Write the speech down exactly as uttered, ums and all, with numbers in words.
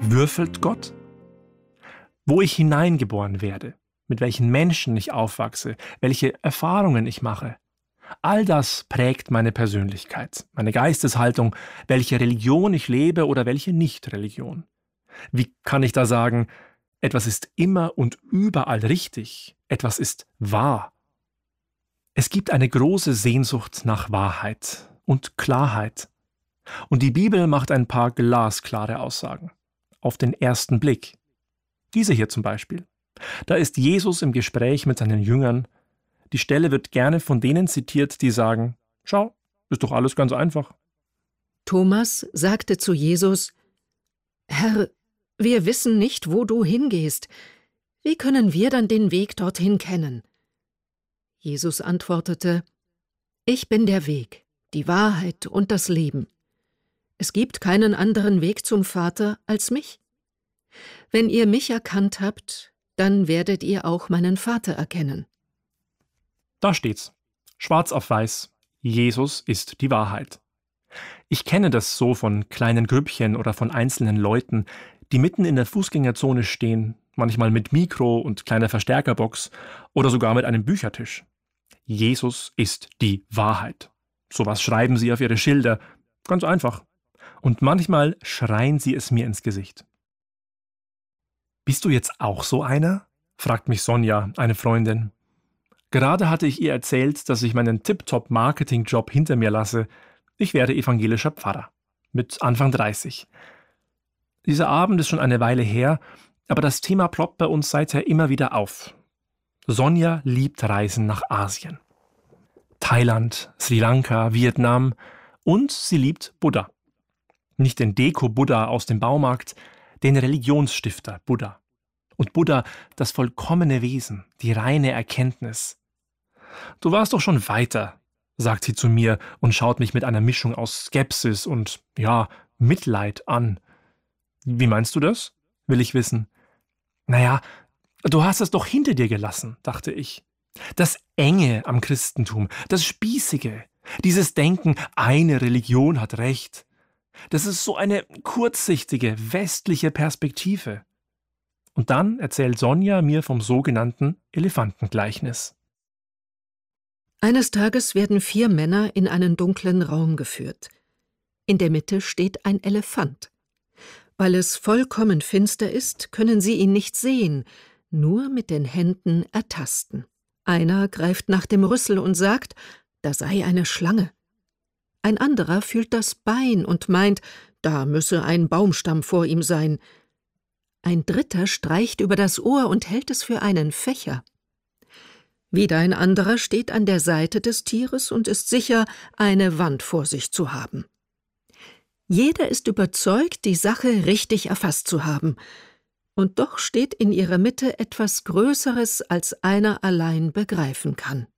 Würfelt Gott? Wo ich hineingeboren werde, mit welchen Menschen ich aufwachse, welche Erfahrungen ich mache, all das prägt meine Persönlichkeit, meine Geisteshaltung, welche Religion ich lebe oder welche Nicht-Religion. Wie kann ich da sagen, etwas ist immer und überall richtig, etwas ist wahr? Es gibt eine große Sehnsucht nach Wahrheit und Klarheit. Und die Bibel macht ein paar glasklare Aussagen. Auf den ersten Blick. Diese hier zum Beispiel. Da ist Jesus im Gespräch mit seinen Jüngern. Die Stelle wird gerne von denen zitiert, die sagen, schau, ist doch alles ganz einfach. Thomas sagte zu Jesus, Herr, wir wissen nicht, wo du hingehst. Wie können wir dann den Weg dorthin kennen? Jesus antwortete, Ich bin der Weg, die Wahrheit und das Leben. Es gibt keinen anderen Weg zum Vater als mich. Wenn ihr mich erkannt habt, dann werdet ihr auch meinen Vater erkennen. Da steht's. Schwarz auf weiß. Jesus ist die Wahrheit. Ich kenne das so von kleinen Grüppchen oder von einzelnen Leuten, die mitten in der Fußgängerzone stehen, manchmal mit Mikro und kleiner Verstärkerbox oder sogar mit einem Büchertisch. Jesus ist die Wahrheit. Sowas schreiben sie auf ihre Schilder. Ganz einfach. Und manchmal schreien sie es mir ins Gesicht. »Bist du jetzt auch so einer?« fragt mich Sonja, eine Freundin. Gerade hatte ich ihr erzählt, dass ich meinen Tip-Top-Marketing-Job hinter mir lasse. Ich werde evangelischer Pfarrer. Mit Anfang dreißig. Dieser Abend ist schon eine Weile her, aber das Thema ploppt bei uns seither immer wieder auf. Sonja liebt Reisen nach Asien. Thailand, Sri Lanka, Vietnam und sie liebt Buddha. Nicht den Deko-Buddha aus dem Baumarkt, den Religionsstifter Buddha. Und Buddha, das vollkommene Wesen, die reine Erkenntnis. »Du warst doch schon weiter«, sagt sie zu mir und schaut mich mit einer Mischung aus Skepsis und, ja, Mitleid an. »Wie meinst du das?« will ich wissen. »Naja, du hast es doch hinter dir gelassen«, dachte ich. »Das Enge am Christentum, das Spießige, dieses Denken, eine Religion hat Recht. Das ist so eine kurzsichtige, westliche Perspektive.« Und dann erzählt Sonja mir vom sogenannten Elefantengleichnis. Eines Tages werden vier Männer in einen dunklen Raum geführt. In der Mitte steht ein Elefant. Weil es vollkommen finster ist, können sie ihn nicht sehen, nur mit den Händen ertasten. Einer greift nach dem Rüssel und sagt, da sei eine Schlange. Ein anderer fühlt das Bein und meint, da müsse ein Baumstamm vor ihm sein. Ein dritter streicht über das Ohr und hält es für einen Fächer. Wieder ein anderer steht an der Seite des Tieres und ist sicher, eine Wand vor sich zu haben. Jeder ist überzeugt, die Sache richtig erfasst zu haben. Und doch steht in ihrer Mitte etwas Größeres, als einer allein begreifen kann.